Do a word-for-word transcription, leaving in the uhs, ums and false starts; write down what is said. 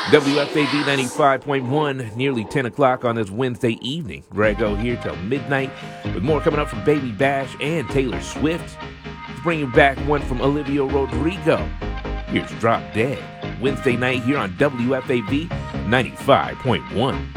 W F A V ninety-five point one, nearly ten o'clock on this Wednesday evening. Grego here till midnight with more coming up from Baby Bash and Taylor Swift. Let's bring you back one from Olivia Rodrigo. Here's Drop Dead, Wednesday night here on W F A V ninety-five point one.